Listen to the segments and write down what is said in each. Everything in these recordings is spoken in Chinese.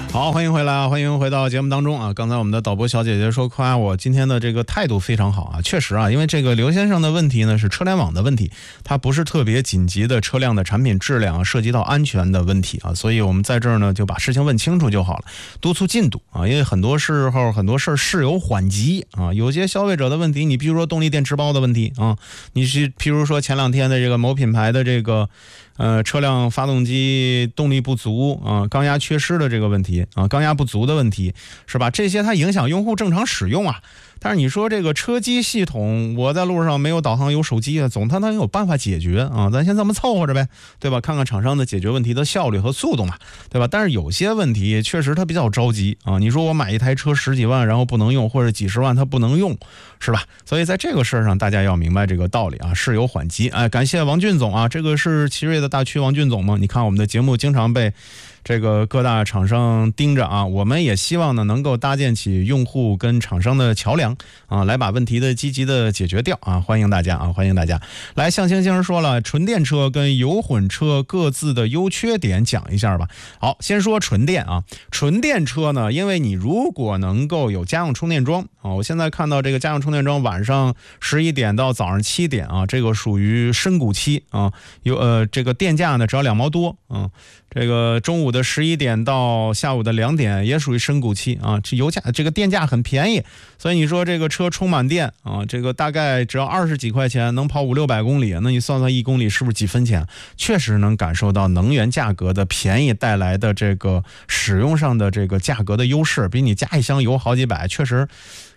好，欢迎回来，欢迎回到节目当中啊！刚才我们的导播小姐姐说夸我今天的这个态度非常好啊，确实啊，因为这个刘先生的问题呢是车联网的问题，它不是特别紧急的车辆的产品质量涉及到安全的问题啊，所以我们在这儿呢就把事情问清楚就好了，督促进度啊，因为很多时候很多事事有缓急啊，有些消费者的问题，你比如说动力电池包的问题啊，你是譬如说前两天的这个某品牌的这个车辆发动机动力不足啊，缸压缺失的这个问题啊，缸压不足的问题是吧？这些它影响用户正常使用啊。但是你说这个车机系统，我在路上没有导航有手机啊，总它能有办法解决啊，咱先这么凑合着呗，对吧？看看厂商的解决问题的效率和速度嘛，对吧？但是有些问题确实它比较着急啊，你说我买一台车10几万然后不能用，或者几十万它不能用，是吧？所以在这个事上大家要明白这个道理啊，事有缓急。哎，感谢王俊总啊，这个是奇瑞的大区王俊总吗？你看我们的节目经常被这个各大厂商盯着啊，我们也希望呢能够搭建起用户跟厂商的桥梁啊，来把问题的积极的解决掉啊，欢迎大家啊，欢迎大家来。向星星说了，纯电车跟油混车各自的优缺点讲一下吧。好，先说纯电啊，纯电车呢，因为你如果能够有家用充电桩啊，我现在看到这个家用充电桩晚上11点到早上7点啊，这个属于深谷期啊，有这个电价呢只要2毛多啊。这个中午的11点到下午的2点也属于深谷期啊，这油价这个电价很便宜，所以你说这个车充满电啊，这个大概只要20几块钱能跑500-600公里，那你算算1公里是不是几分钱？确实能感受到能源价格的便宜带来的这个使用上的这个价格的优势，比你加一箱油好几百，确实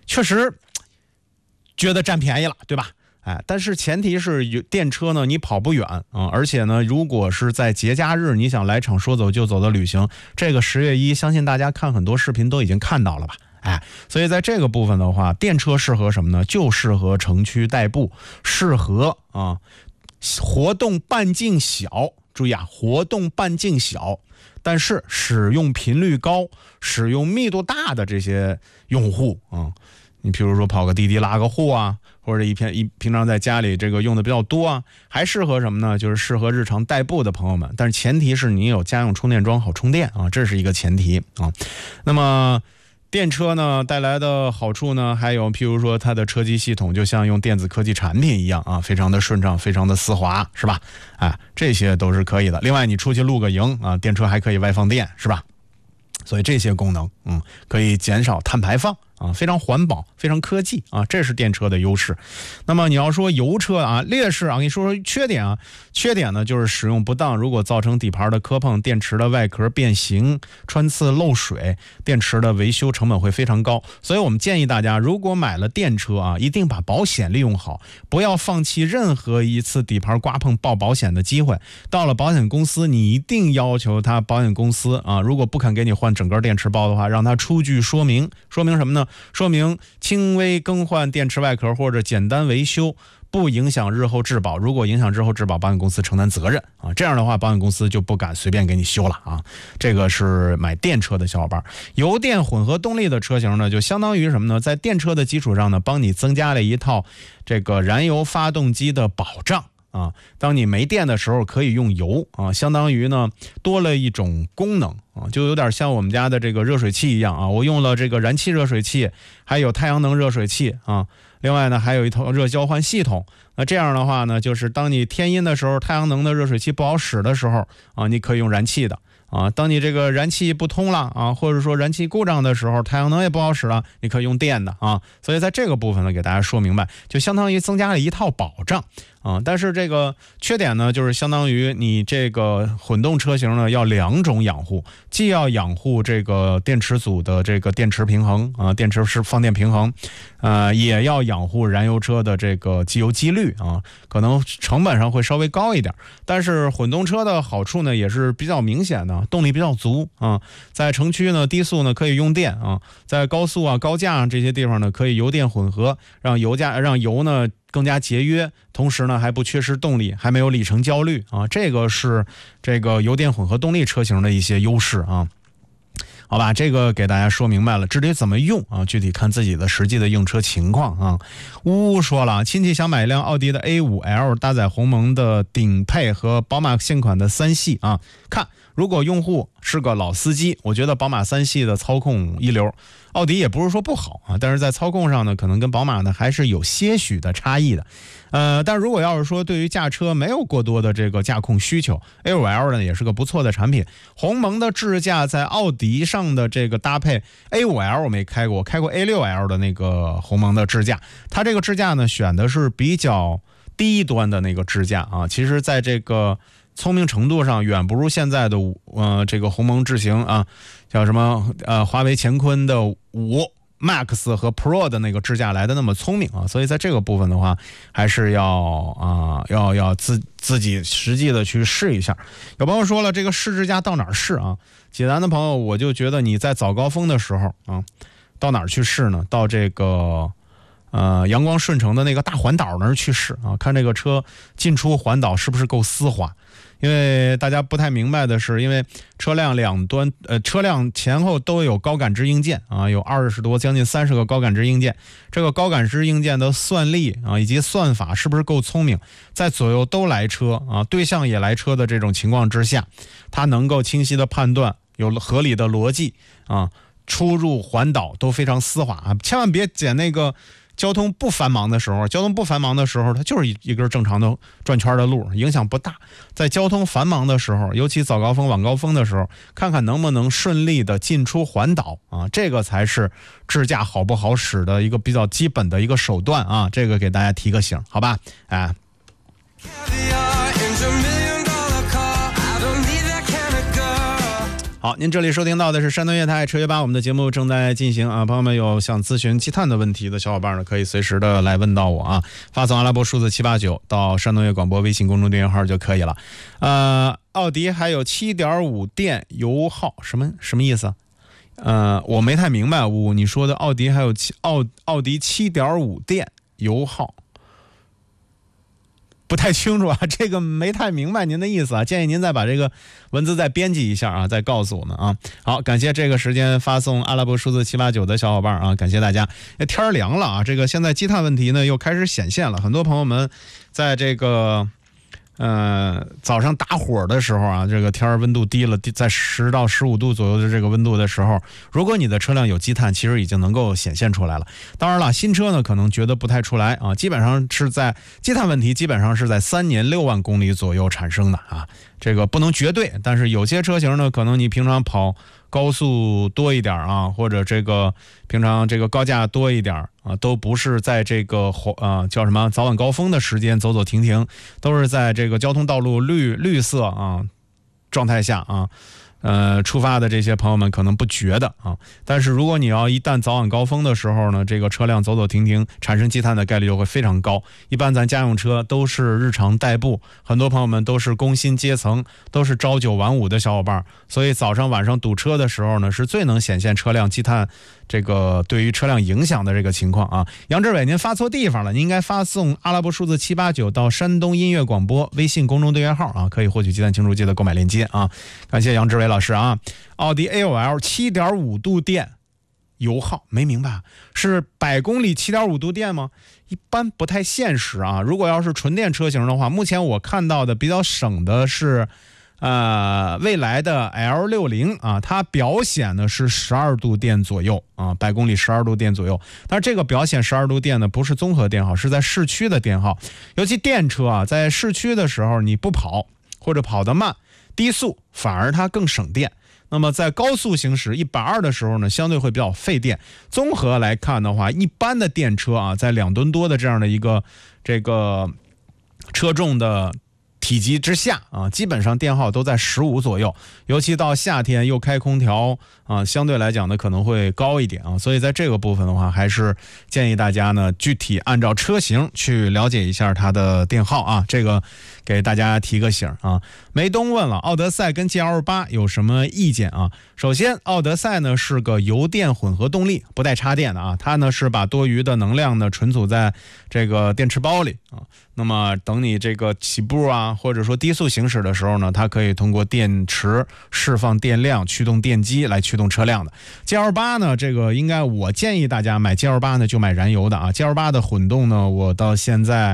觉得占便宜了，对吧？哎，但是前提是电车呢，你跑不远啊，而且呢，如果是在节假日，你想来场说走就走的旅行，这个10月1，相信大家看很多视频都已经看到了吧？哎，所以在这个部分的话，电车适合什么呢？就适合城区代步，适合啊活动半径小。注意啊，活动半径小，但是使用频率高、使用密度大的这些用户啊。你比如说跑个滴滴拉个货啊，或者平常在家里这个用的比较多啊，还适合什么呢？就是适合日常代步的朋友们，但是前提是你有家用充电桩好充电啊，这是一个前提啊。那么电车呢带来的好处呢，还有譬如说它的车机系统就像用电子科技产品一样啊，非常的顺畅，非常的丝滑，是吧？哎，这些都是可以的。另外你出去露个营啊，电车还可以外放电，是吧？所以这些功能可以减少碳排放啊，非常环保，非常科技啊，这是电车的优势。那么你要说油车啊，劣势啊，跟你说缺点啊，缺点呢就是使用不当，如果造成底盘的磕碰，电池的外壳变形、穿刺、漏水，电池的维修成本会非常高。所以我们建议大家，如果买了电车啊，一定把保险利用好，不要放弃任何一次底盘刮碰报保险的机会。到了保险公司，你一定要求他保险公司啊，如果不肯给你换整个电池包的话，让他出具说明什么呢？说明轻微更换电池外壳或者简单维修，不影响日后质保，如果影响日后质保，保险公司承担责任啊。这样的话，保险公司就不敢随便给你修了啊。这个是买电车的小伙伴。油电混合动力的车型呢，就相当于什么呢？在电车的基础上呢，帮你增加了一套这个燃油发动机的保障啊。当你没电的时候可以用油啊，相当于呢多了一种功能啊，就有点像我们家的这个热水器一样啊。我用了这个燃气热水器，还有太阳能热水器啊。另外呢，还有一套热交换系统。那这样的话呢，就是当你天阴的时候，太阳能的热水器不好使的时候啊，你可以用燃气的啊。当你这个燃气不通了啊，或者说燃气故障的时候，太阳能也不好使了，你可以用电的啊。所以在这个部分呢，给大家说明白，就相当于增加了一套保障啊。但是这个缺点呢，就是相当于你这个混动车型呢要2种养护，既要养护这个电池组的这个电池平衡啊，电池是放电平衡，也要养护燃油车的这个机油机滤啊，可能成本上会稍微高一点。但是混动车的好处呢也是比较明显的，动力比较足啊，在城区呢低速呢可以用电啊，在高速啊高架这些地方呢可以油电混合，让油呢更加节约，同时呢还不缺失动力，还没有里程焦虑啊，这个是这个油电混合动力车型的一些优势啊。好吧，这个给大家说明白了，至于怎么用啊，具体看自己的实际的用车情况啊。呜说了，亲戚想买一辆奥迪的 A5L 搭载鸿蒙的顶配和宝马现款的3系啊，看如果用户是个老司机，我觉得宝马3系的操控一流，奥迪也不是说不好啊，但是在操控上呢，可能跟宝马呢还是有些许的差异的。但如果要是说对于驾车没有过多的这个驾控需求 ，A5L 呢也是个不错的产品。鸿蒙的智驾在奥迪上的这个搭配 A5L 我没开过，我开过 A6L 的那个鸿蒙的智驾，它这个智驾呢选的是比较低端的那个智驾啊，其实在这个聪明程度上远不如现在的这个鸿蒙智行啊，叫什么华为乾坤的5Max 和 Pro 的那个智驾来的那么聪明啊，所以在这个部分的话，还是要自己实际的去试一下。有朋友说了，这个试智驾到哪儿试啊？济南的朋友，我就觉得你在早高峰的时候啊，到哪儿去试呢？到这个阳光顺城的那个大环岛那儿去试啊，看这个车进出环岛是不是够丝滑。因为大家不太明白的是，因为车辆两端车辆前后都有高感知硬件啊，有20多将近30个高感知硬件，这个高感知硬件的算力啊以及算法是不是够聪明，在左右都来车啊，对向也来车的这种情况之下，它能够清晰的判断，有合理的逻辑啊，出入环岛都非常丝滑啊，千万别捡那个交通不繁忙的时候，它就是一根正常的转圈的路，影响不大。在交通繁忙的时候，尤其早高峰晚高峰的时候，看看能不能顺利的进出环岛啊，这个才是智驾好不好使的一个比较基本的一个手段啊，这个给大家提个醒，好吧？哎。好，您这里收听到的是山东乐台车约吧，我们的节目正在进行啊，朋友们有想咨询积碳的问题的小伙伴呢，可以随时的来问到我啊，发送阿拉伯数字789到山东乐广播微信公众订阅号就可以了。奥迪还有 7.5 电油耗什么意思啊？我没太明白你说的奥迪还有奥迪 7.5 电油耗。不太清楚啊，这个没太明白您的意思啊，建议您再把这个文字再编辑一下啊，再告诉我们啊。好，感谢这个时间发送阿拉伯数字789的小伙伴啊，感谢大家。天凉了啊，这个现在积碳问题呢又开始显现了，很多朋友们在这个早上打火的时候啊，这个天温度低了，在10到15度左右的这个温度的时候，如果你的车辆有积碳，其实已经能够显现出来了。当然了，新车呢可能觉得不太出来啊，基本上是在积碳问题基本上是在3年6万公里左右产生的啊，这个不能绝对，但是有些车型呢，可能你平常跑高速多一点啊，或者这个平常这个高架多一点啊，都不是在这个叫什么早晚高峰的时间走走停停，都是在这个交通道路绿色啊状态下啊。出发的这些朋友们可能不觉得啊，但是如果你要一旦早晚高峰的时候呢，这个车辆走走停停产生积碳的概率就会非常高。一般咱家用车都是日常代步，很多朋友们都是工薪阶层，都是朝9晚5的小伙伴，所以早上晚上堵车的时候呢，是最能显现车辆积碳这个对于车辆影响的这个情况啊。杨志伟，您发错地方了，您应该发送阿拉伯数字789到山东音乐广播微信公众订阅号啊，可以获取积碳清除剂的购买链接啊。感谢杨志伟老师啊。奥迪 A5L 7.5 度电油耗没明白，是百公里 7.5 度电吗？一般不太现实啊。如果要是纯电车型的话，目前我看到的比较省的是未来的 L60 啊，它表显的是12度电左右啊，百公里12度电左右。但是这个表显12度电呢，不是综合电耗，是在市区的电耗。尤其电车啊，在市区的时候你不跑或者跑得慢，低速反而它更省电。那么在高速行驶120的时候呢，相对会比较费电。综合来看的话，一般的电车啊，在2吨多的这样的一个这个车重的体积之下啊，基本上电耗都在15左右，尤其到夏天又开空调啊，相对来讲呢可能会高一点啊，所以在这个部分的话，还是建议大家呢具体按照车型去了解一下它的电耗啊，这个给大家提个醒啊。梅东问了，奥德赛跟 GL8 有什么意见啊？首先，奥德赛呢是个油电混合动力，不带插电的啊，它呢是把多余的能量呢存储在这个电池包里啊。那么等你这个起步啊，或者说低速行驶的时候呢，它可以通过电池释放电量，驱动电机来驱动车辆的。GL8 呢，这个应该我建议大家买 GL8 呢就买燃油的啊。GL8 的混动呢，我到现在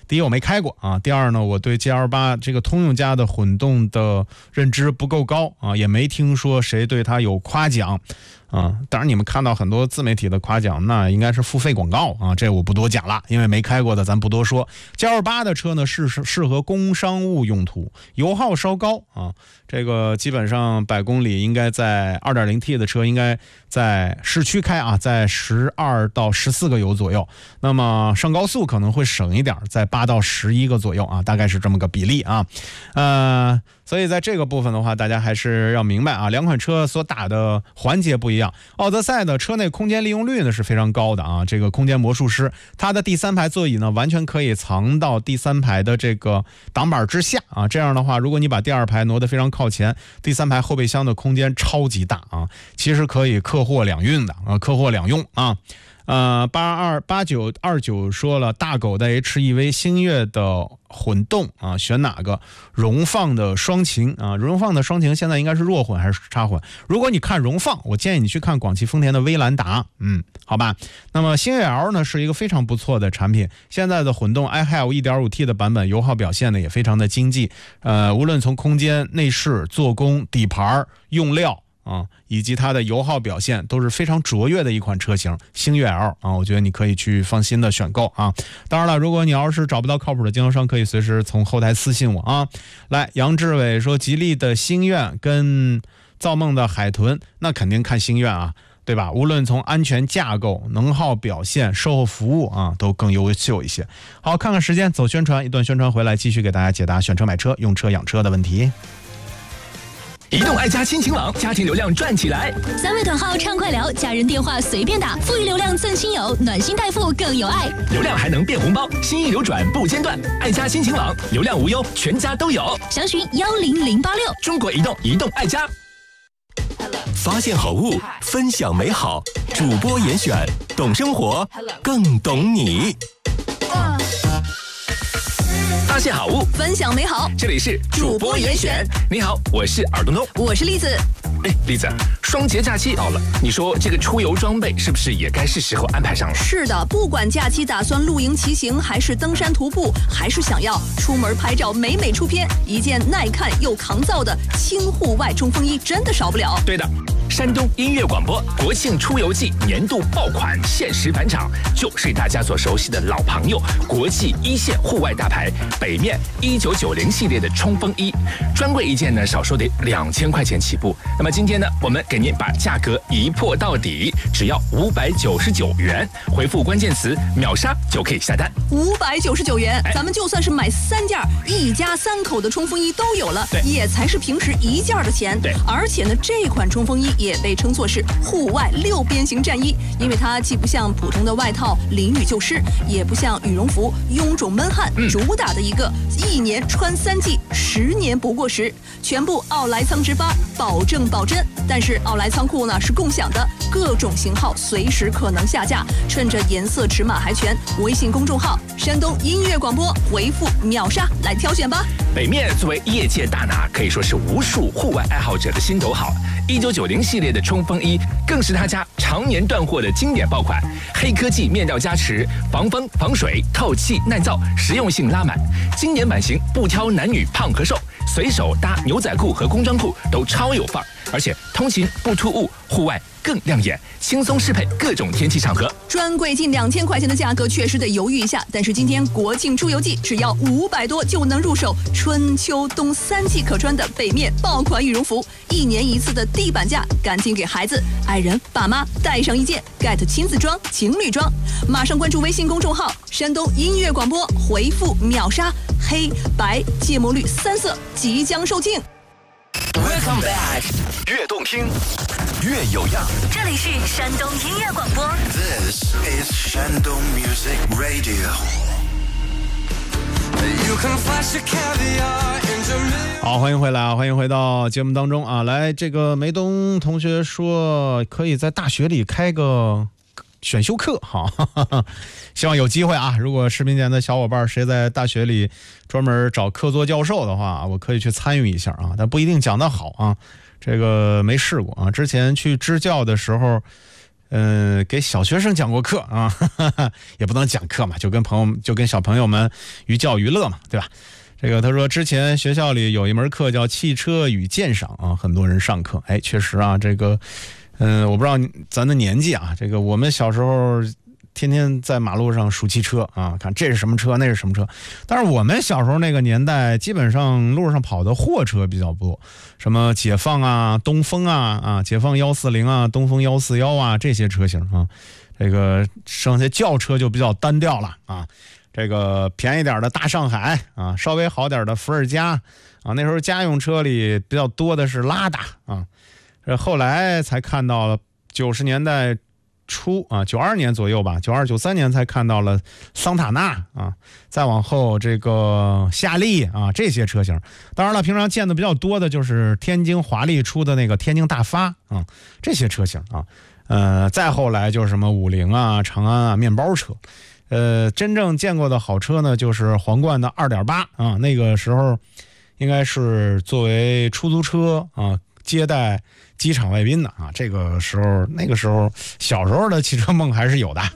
第一我没开过啊，第二呢我对 GL8 这个通用家的混动的认知不够高啊，也没听说谁对它有夸奖啊。当然你们看到很多自媒体的夸奖，那应该是付费广告啊，这我不多讲了，因为没开过的咱不多说。GL8 的车呢是适合工商务用途，油耗稍高啊，这个基本上100公里应该在 2.0T 的车应该在市区开啊，在12到14个油左右，那么上高速可能会省一点，在8到11个左右啊，大概是这么个比例啊。所以在这个部分的话，大家还是要明白啊，两款车所打的环节不一样。奥德赛的车内空间利用率呢是非常高的啊，这个空间魔术师，它的第3排座椅呢完全可以藏到第3排的这个挡板之下啊，这样的话，如果你把第2排挪得非常靠前，第3排后备箱的空间超级大啊，其实可以客货两用的啊，客货两用啊。8929说了，大狗的 HEV 星越的混动啊，选哪个？荣放的双擎啊，荣放的双擎现在应该是弱混还是插混？如果你看荣放，我建议你去看广汽丰田的威兰达，好吧。那么星越 L 呢是一个非常不错的产品，现在的混动 iHive 1.5T 的版本油耗表现呢也非常的经济，无论从空间、内饰、做工、底盘、用料以及它的油耗表现都是非常卓越的一款车型，星越 L 啊，我觉得你可以去放心的选购啊。当然了，如果你要是找不到靠谱的经销商，可以随时从后台私信我啊。来，杨志伟说，吉利的星愿跟造梦的海豚，那肯定看星愿啊，对吧？无论从安全架构、能耗表现、售后服务啊，都更优秀一些。好，看看时间，走宣传，一段宣传回来，继续给大家解答选车买车、用车养车的问题。 移动爱家亲情网，家庭流量赚起来 ！3位短号畅快聊，家人电话随便打，富裕流量赠亲友，暖心代付更有爱， 流量还能变红包，心意流转不间断。爱家亲情网，流量无忧，全家都有。 详询10086。 中国移动，移动爱家。发现好物，分享美好，主播严选，懂生活，更懂你。发现好物， 分享美好， 这里是主播严选。你好，我是尔东东， 我是栗子。 栗子，双节假期到了，你说这个出游装备是不是也该是时候安排上了？ 是的，不管假期打算露营骑行，还是登山徒步，还是想要出门拍照美美出片，一件耐看又抗造的轻户外冲锋衣真的少不了。 对的，山东音乐广播国庆出游季年度爆款限时返场，就是大家所熟悉的老朋友，国际一线户外大牌北面1990系列的冲锋衣，专柜一件呢少说得2000块钱起步。那么今天呢，我们给您把价格一破到底，只要599元，回复关键词秒杀就可以下单。 599元，咱们就算是买3件，一家3口的冲锋衣都有了，也才是平时1件的钱。 对， 而且呢，这款冲锋衣也被称作是户外6边形战衣，因为它既不像普通的外套淋雨就湿，也不像羽绒服臃肿闷汗，主打的一个1年穿3季，10年不过时，全部奥莱仓直发，保证保真。但是奥莱仓库呢是共享的，各种型号随时可能下架，趁着颜色尺码还全，微信公众号山东音乐广播回复秒杀来挑选吧。 北面作为业界大拿，可以说是无数户外爱好者的心头好。1990系列的冲锋衣更是他家常年断货的经典爆款，黑科技面料加持，防风防水，透气耐造，实用性拉满。经典版型不挑男女胖和瘦，随手搭牛仔裤和工装裤都超有范儿，而且通勤不突兀，户外更亮眼，轻松适配各种天气场合。 专柜近2000块钱的价格确实得犹豫一下，但是今天国庆出游季只要500多就能入手春秋冬3季可穿的北面爆款羽绒服，1年1次的地板价，赶紧给孩子、爱人、爸妈带上一件 get 亲子装、情侣装。马上关注微信公众号山东音乐广播，回复秒杀，黑白芥末绿3色即将售罄。 Welcome back， 越动听越有样。 这里是山东音乐广播。 This is Shandong Music Radio。 好，欢迎回来啊！欢迎回到节目当中啊！来，这个梅东同学说可以在大学里开个选修课，好，希望有机会啊！如果视频前的小伙伴谁在大学里专门找客座教授的话，我可以去参与一下啊，但不一定讲得好啊，这个没试过啊。之前去支教的时候， 给小学生讲过课啊，也不能讲课嘛，就跟小朋友们寓教于乐嘛，对吧？这个他说之前学校里有一门课叫汽车与鉴赏啊，很多人上课。哎，确实啊，这个我不知道咱的年纪啊，这个我们小时候天天在马路上数汽车啊，看这是什么车，那是什么车。但是我们小时候那个年代，基本上路上跑的货车比较多，什么解放啊、东风啊、解放140啊、东风141啊这些车型啊。这个剩下轿车就比较单调了啊。这个便宜点的大上海啊，稍微好点的伏尔加啊，那时候家用车里比较多的是拉达啊。后来才看到了90年代初啊，92年左右吧，92、93年才看到了桑塔纳啊，再往后这个夏利啊这些车型。当然了，平常见的比较多的就是天津华丽出的那个天津大发啊这些车型啊。再后来就是什么50啊、长安啊、面包车。真正见过的好车呢，就是皇冠的2.8啊，那个时候应该是作为出租车啊接待机场外宾的啊。这个时候，那个时候小时候的汽车梦还是有的。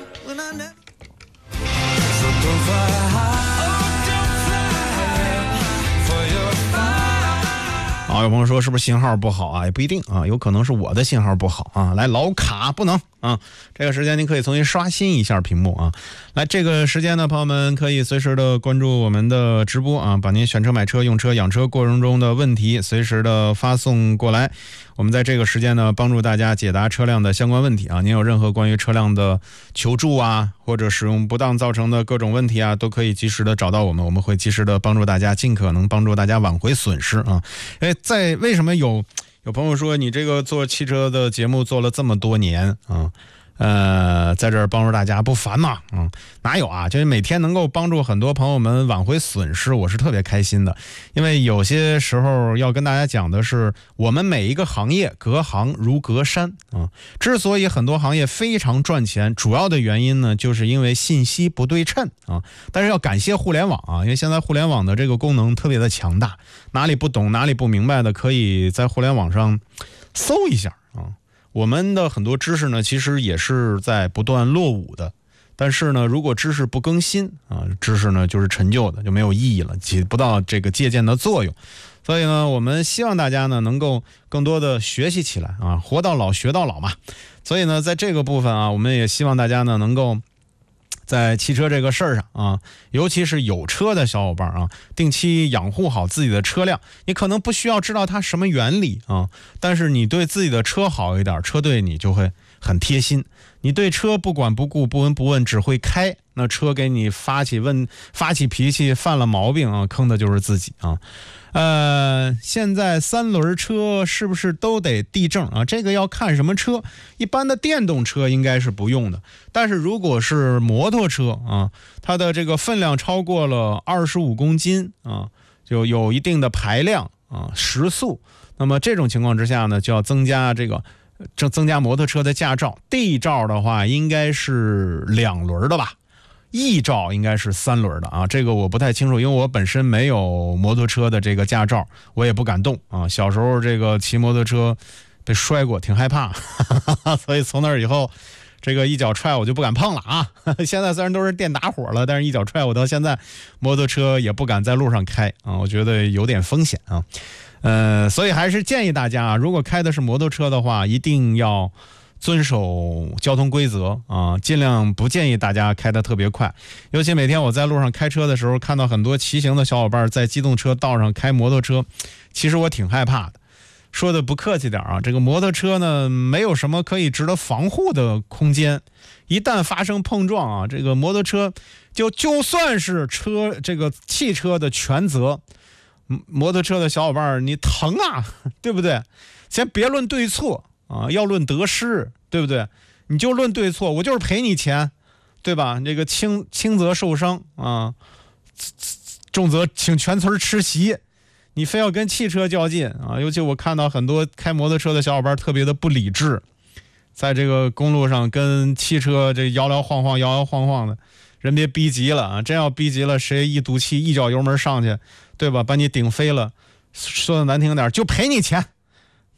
有朋友说是不是信号不好啊？也不一定啊，有可能是我的信号不好啊。来，老卡不能啊。这个时间您可以重新刷新一下屏幕啊。来，这个时间呢，朋友们可以随时的关注我们的直播啊，把您选车、买车、用车、养车过程中的问题随时的发送过来。我们在这个时间呢，帮助大家解答车辆的相关问题啊。您有任何关于车辆的求助啊，或者使用不当造成的各种问题啊，都可以及时的找到我们，我们会及时的帮助大家，尽可能帮助大家挽回损失啊。为什么有朋友说你这个做汽车的节目做了这么多年啊？在这儿帮助大家不烦嘛？哪有啊？就是每天能够帮助很多朋友们挽回损失，我是特别开心的。因为有些时候要跟大家讲的是，我们每一个行业隔行如隔山啊。之所以很多行业非常赚钱，主要的原因呢，就是因为信息不对称啊。但是要感谢互联网啊，因为现在互联网的这个功能特别的强大，哪里不懂哪里不明白的，可以在互联网上搜一下啊。我们的很多知识呢，其实也是在不断落伍的，但是呢，如果知识不更新啊，知识呢就是陈旧的，就没有意义了，起不到这个借鉴的作用。所以呢，我们希望大家呢能够更多的学习起来啊，活到老学到老嘛。所以呢，在这个部分啊，我们也希望大家呢能够在汽车这个事儿上啊，尤其是有车的小伙伴啊，定期养护好自己的车辆。你可能不需要知道它什么原理啊，但是你对自己的车好一点，车对你就会很贴心。你对车不管不顾、不闻不问，只会开，那车给你发起脾气，犯了毛病啊，坑的就是自己啊。现在3轮车是不是都得地证啊？这个要看什么车，一般的电动车应该是不用的，但是如果是摩托车啊，它的这个分量超过了25公斤啊，就有一定的排量啊、时速，那么这种情况之下呢，就要增加摩托车的驾照。D 照的话应该是2轮的吧，E 照应该是3轮的啊，这个我不太清楚，因为我本身没有摩托车的这个驾照，我也不敢动啊。小时候这个骑摩托车被摔过，挺害怕，所以从那以后，这个一脚踹我就不敢碰了啊。现在虽然都是电打火了，但是一脚踹我到现在，摩托车也不敢在路上开啊，我觉得有点风险啊。所以还是建议大家啊，如果开的是摩托车的话，一定要遵守交通规则啊，尽量不建议大家开得特别快。尤其每天我在路上开车的时候，看到很多骑行的小伙伴在机动车道上开摩托车，其实我挺害怕的。说的不客气点啊，这个摩托车呢，没有什么可以值得防护的空间，一旦发生碰撞啊，这个摩托车就算是这个汽车的全责，摩托车的小伙伴你疼啊，对不对？先别论对错啊，要论得失，对不对？你就论对错，我就是赔你钱，对吧？这个轻则受伤啊，重则请全村吃席。你非要跟汽车较劲啊！尤其我看到很多开摩托车的小伙伴特别的不理智，在这个公路上跟汽车这摇摇晃晃的，人别逼急了啊！真要逼急了，谁一赌气一脚油门上去，对吧？把你顶飞了，说的难听点，就赔你钱，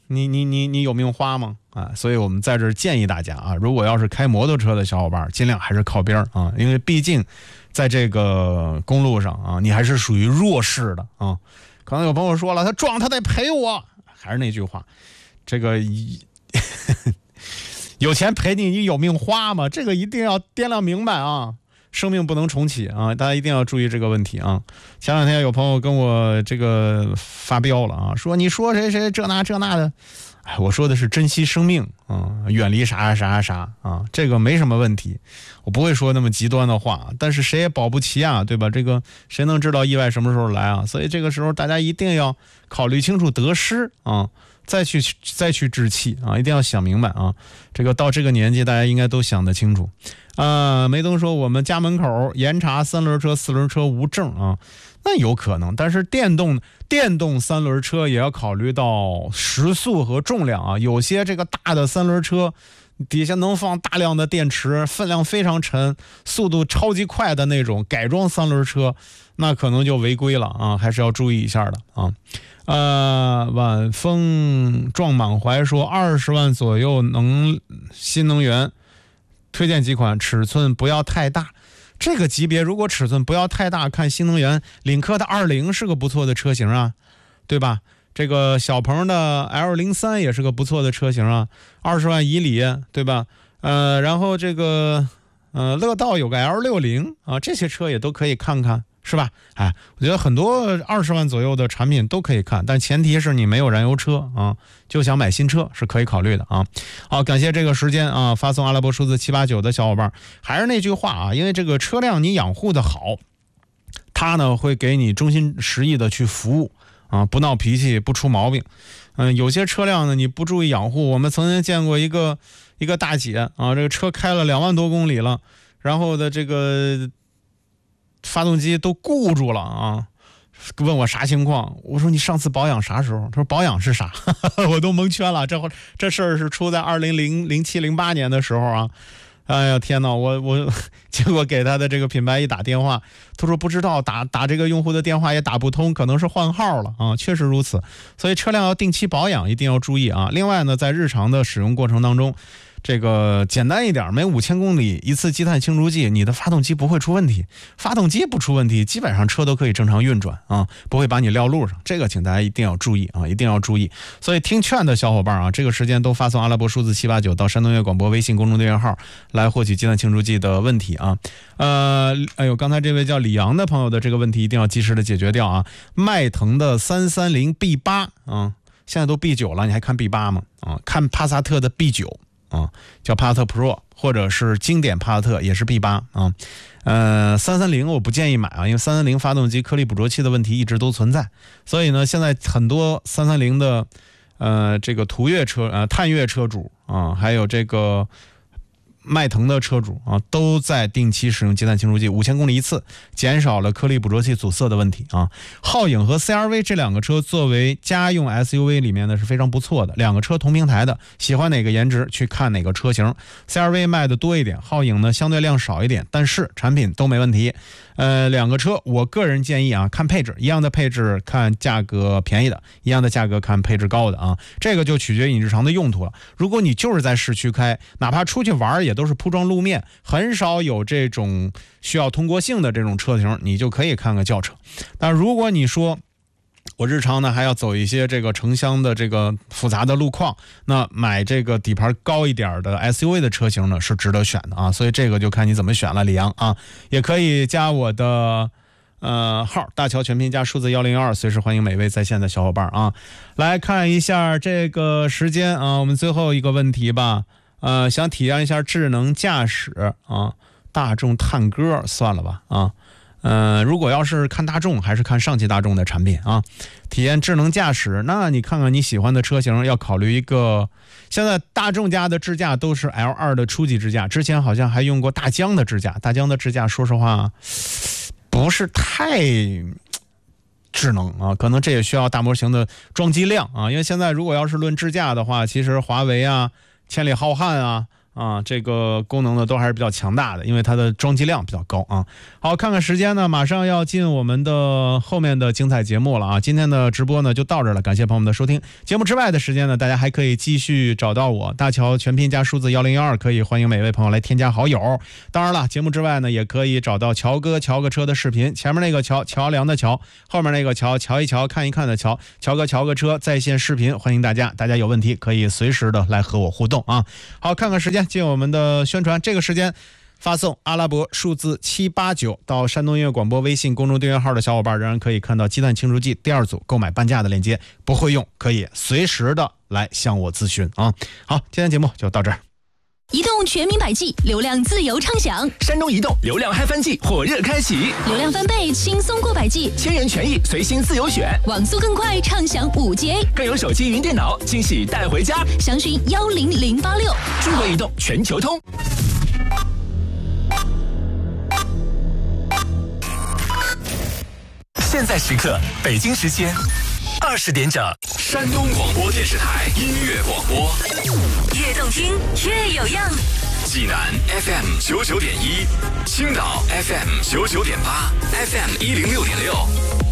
你有命花吗？啊，所以我们在这儿建议大家啊，如果要是开摩托车的小伙伴，尽量还是靠边啊，因为毕竟在这个公路上啊，你还是属于弱势的啊。可能有朋友说了，他撞他得赔我，还是那句话，这个有钱赔你，你有命花吗？这个一定要掂量明白啊。生命不能重启啊！大家一定要注意这个问题啊！前两天有朋友跟我这个发飙了啊，说你说谁谁这那的，哎，我说的是珍惜生命啊，远离啥啊，这个没什么问题，我不会说那么极端的话，但是谁也保不齐啊，对吧？这个谁能知道意外什么时候来啊？所以这个时候大家一定要考虑清楚得失啊，再去置气啊，一定要想明白啊！这个到这个年纪，大家应该都想得清楚。梅东说我们家门口严查3轮车、4轮车无证啊，那有可能，但是电动3轮车也要考虑到时速和重量啊，有些这个大的3轮车底下能放大量的电池，分量非常沉，速度超级快的那种改装3轮车，那可能就违规了啊，还是要注意一下的啊。晚风撞满怀说20万左右新能源。推荐几款，尺寸不要太大。这个级别如果尺寸不要太大，看新能源领克的20是个不错的车型啊，对吧？这个小鹏的 L03 也是个不错的车型啊，20万以里，对吧？然后这个乐道有个 L60啊，这些车也都可以看看，是吧？哎，我觉得很多20万左右的产品都可以看，但前提是你没有燃油车啊，就想买新车是可以考虑的啊。好，感谢这个时间啊，发送阿拉伯数字789的小伙伴，还是那句话啊，因为这个车辆你养护的好，它呢会给你忠心实意的去服务啊，不闹脾气，不出毛病。有些车辆呢你不注意养护，我们曾经见过一个大姐啊，这个车开了2万多公里了，然后的这个发动机都固住了啊，问我啥情况，我说你上次保养啥时候？他说保养是啥？我都蒙圈了，这事儿是出在2007-08年的时候啊。哎呀天哪，我结果给他的这个品牌一打电话，他说不知道，打这个用户的电话也打不通，可能是换号了啊，确实如此。所以车辆要定期保养，一定要注意啊。另外呢，在日常的使用过程当中，这个简单一点，每5000公里一次积碳清除剂，你的发动机不会出问题。发动机不出问题，基本上车都可以正常运转啊，不会把你撂路上。这个请大家一定要注意啊，一定要注意。所以听劝的小伙伴啊，这个时间都发送阿拉伯数字789到山东音乐广播微信公众订阅号来获取积碳清除剂的问题啊。刚才这位叫李阳的朋友的这个问题一定要及时的解决掉啊。迈腾的330 B8啊，现在都 B9 了，你还看 B8 吗？啊，看帕萨特的 B9。啊，叫帕萨特 Pro 或者是经典帕萨特也是 B8 啊，330我不建议买啊，因为330发动机颗粒捕捉器的问题一直都存在，所以呢，现在很多330的这个途岳车探岳车主啊，还有这个迈腾的车主啊，都在定期使用积碳清除剂，5000公里一次，减少了颗粒捕捉器阻塞的问题啊。皓影和 CR-V 这两个车作为家用 SUV 里面呢是非常不错的，两个车同平台的，喜欢哪个颜值去看哪个车型。CR-V 卖的多一点，皓影呢相对量少一点，但是产品都没问题。两个车我个人建议啊，看配置，一样的配置看价格便宜的，一样的价格看配置高的啊，这个就取决于你日常的用途了。如果你就是在市区开，哪怕出去玩也都是铺装路面，很少有这种需要通过性的这种车型，你就可以看个轿车。但如果你说我日常呢还要走一些这个城乡的这个复杂的路况，那买这个底盘高一点的 SUV 的车型呢是值得选的啊，所以这个就看你怎么选了，李阳啊，也可以加我的号大乔全拼加数字1012，随时欢迎每位在线的小伙伴啊。来看一下这个时间啊，我们最后一个问题吧，想体验一下智能驾驶啊，大众探歌算了吧啊。如果要是看大众，还是看上汽大众的产品啊，体验智能驾驶，那你看看你喜欢的车型，要考虑一个，现在大众家的智驾都是 L2 的初级智驾，之前好像还用过大疆的智驾，大疆的智驾说实话不是太智能啊，可能这也需要大模型的装机量啊，因为现在如果要是论智驾的话，其实华为啊、千里浩瀚啊，这个功能呢都还是比较强大的，因为它的装机量比较高啊。好，看看时间呢，马上要进我们的后面的精彩节目了啊。今天的直播呢就到这儿了，感谢朋友们的收听。节目之外的时间呢，大家还可以继续找到我，大乔全拼加数字1012，可以欢迎每位朋友来添加好友。当然了，节目之外呢，也可以找到乔哥乔个车的视频，前面那个桥梁的桥，后面那个瞧一瞧看一看的乔哥乔个车在线视频，欢迎大家有问题可以随时的来和我互动啊。好，看看时间，进我们的宣传，这个时间发送阿拉伯数字789到山东音乐广播微信公众订阅号的小伙伴，仍然可以看到鸡蛋庆祝季第2组购买半价的链接，不会用可以随时的来向我咨询啊。好，今天节目就到这儿。 移动全民百 G， 流量自由畅享。 山东移动流量嗨翻季火热开启， 流量翻倍，轻松过百 G， 千元权益随心自由选， 网速更快，畅享5G， 更有手机云电脑惊喜带回家。 详询10086。 中国移动全球通。现在时刻，北京时间20点整，山东广播电视台音乐广播， 越动听越有样。 济南 FM 99.1，青岛 FM 99.8，FM 106.6。